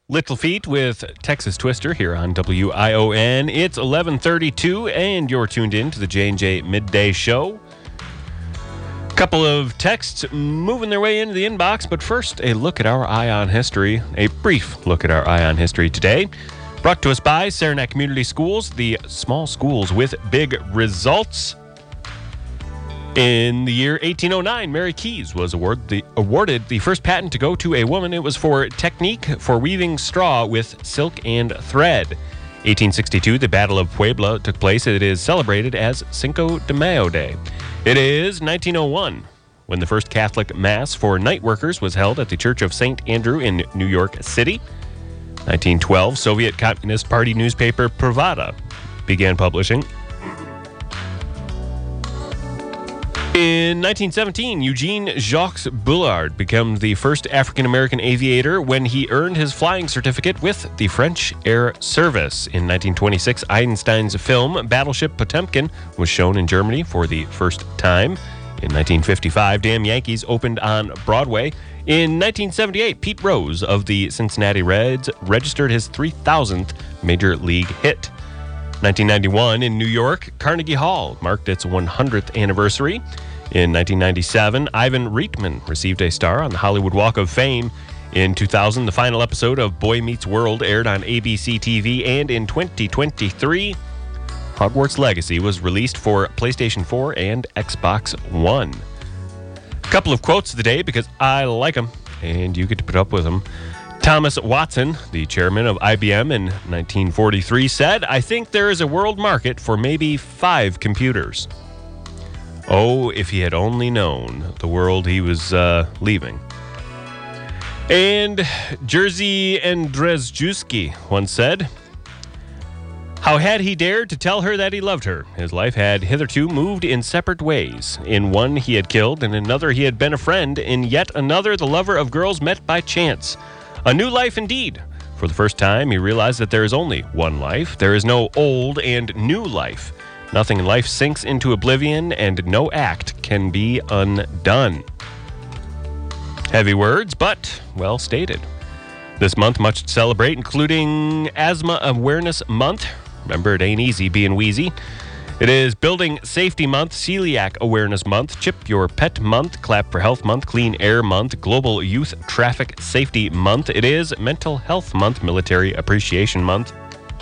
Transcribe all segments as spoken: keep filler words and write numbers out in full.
Little Feat with Texas Twister here on W I O N. It's eleven thirty-two, and you're tuned in to the J and J Midday Show. Couple of texts moving their way into the inbox, but first, a look at our Eye on History. A brief look at our Eye on History today. Brought to us by Saranac Community Schools, the small schools with big results. In the year eighteen oh nine, Mary Keyes was award the, awarded the first patent to go to a woman. It was for technique for weaving straw with silk and thread. eighteen sixty-two, the Battle of Puebla took place. It is celebrated as Cinco de Mayo Day. It is nineteen oh one, when the first Catholic Mass for night workers was held at the Church of Saint Andrew in New York City. nineteen twelve, Soviet Communist Party newspaper Pravda began publishing. In nineteen seventeen, Eugene Jacques Bullard became the first African-American aviator when he earned his flying certificate with the French Air Service. In nineteen twenty-six, Einstein's film Battleship Potemkin was shown in Germany for the first time. In nineteen fifty-five, Damn Yankees opened on Broadway. In nineteen seventy-eight, Pete Rose of the Cincinnati Reds registered his three thousandth Major League hit. nineteen ninety-one, in New York, Carnegie Hall marked its one hundredth anniversary. In nineteen ninety-seven, Ivan Reitman received a star on the Hollywood Walk of Fame. In two thousand, the final episode of Boy Meets World aired on A B C T V. And in twenty twenty-three, Hogwarts Legacy was released for PlayStation four and Xbox One. A couple of quotes of the day because I like them, and you get to put up with them. Thomas Watson, the chairman of I B M in nineteen forty-three, said, "I think there is a world market for maybe five computers." Oh, if he had only known the world he was uh, leaving. And Jerzy Andrzejewski once said, "How had he dared to tell her that he loved her? His life had hitherto moved in separate ways. In one he had killed, in another he had been a friend, in yet another the lover of girls met by chance. A new life indeed. For the first time, he realized that there is only one life. There is no old and new life. Nothing in life sinks into oblivion, and no act can be undone." Heavy words, but well stated. This month, much to celebrate, including Asthma Awareness Month. Remember, it ain't easy being wheezy. It is Building Safety Month, Celiac Awareness Month, Chip Your Pet Month, Clap for Health Month, Clean Air Month, Global Youth Traffic Safety Month. It is Mental Health Month, Military Appreciation Month,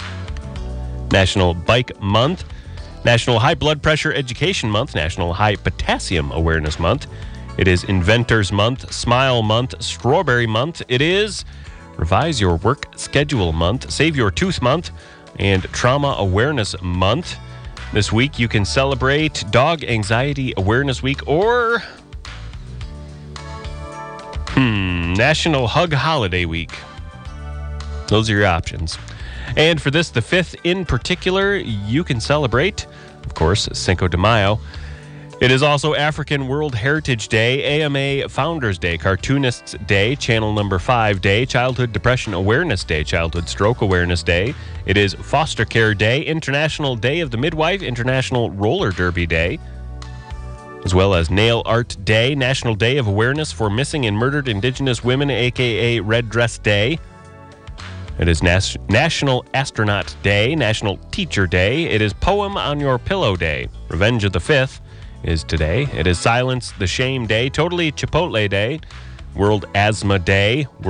National Bike Month, National High Blood Pressure Education Month, National High Potassium Awareness Month. It is Inventors Month, Smile Month, Strawberry Month. It is Revise Your Work Schedule Month, Save Your Tooth Month, and Trauma Awareness Month. This week you can celebrate Dog Anxiety Awareness Week or hmm, National Hug Holiday Week. Those are your options. And for this, the fifth in particular, you can celebrate, of course, Cinco de Mayo. It is also African World Heritage Day, A M A Founders Day, Cartoonists Day, Channel Number five Day, Childhood Depression Awareness Day, Childhood Stroke Awareness Day. It is Foster Care Day, International Day of the Midwife, International Roller Derby Day, as well as Nail Art Day, National Day of Awareness for Missing and Murdered Indigenous Women, a k a. Red Dress Day. It is Nas- National Astronaut Day, National Teacher Day. It is Poem on Your Pillow Day. Revenge of the Fifth is today. It is Silence the Shame Day, Totally Chipotle Day, World Asthma Day,